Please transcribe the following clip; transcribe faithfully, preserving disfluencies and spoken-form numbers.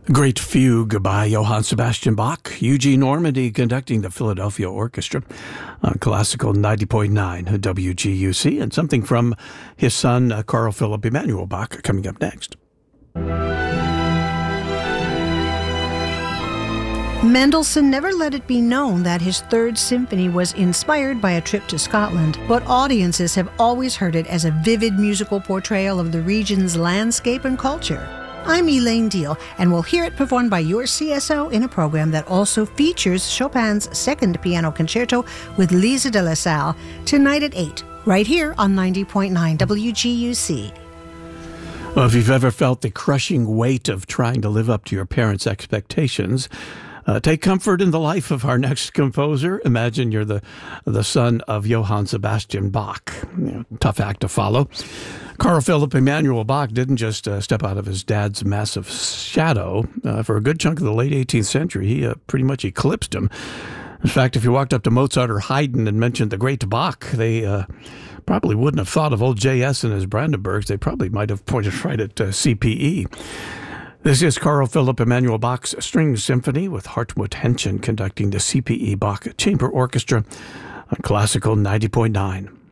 Great Fugue by Johann Sebastian Bach, Eugene Ormandy conducting the Philadelphia Orchestra on Classical ninety point nine W G U C, and something from his son, uh, Carl Philipp Emanuel Bach, coming up next. Mendelssohn never let it be known that his Third Symphony was inspired by a trip to Scotland, but audiences have always heard it as a vivid musical portrayal of the region's landscape and culture. I'm Elaine Deal, and we'll hear it performed by your C S O in a program that also features Chopin's Second Piano Concerto with Lisa de la Salle tonight at eight, right here on ninety point nine W G U C. Well, if you've ever felt the crushing weight of trying to live up to your parents' expectations, Uh, take comfort in the life of our next composer. Imagine you're the the son of Johann Sebastian Bach. You know, tough act to follow. Carl Philipp Emanuel Bach didn't just uh, step out of his dad's massive shadow. Uh, for a good chunk of the late eighteenth century, he uh, pretty much eclipsed him. In fact, if you walked up to Mozart or Haydn and mentioned the great Bach, they uh, probably wouldn't have thought of old J S and his Brandenburgs. They probably might have pointed right at uh, C P E. This is Carl Philipp Emanuel Bach's String Symphony with Hartmut Henschen conducting the C P E Bach Chamber Orchestra on Classical ninety point nine.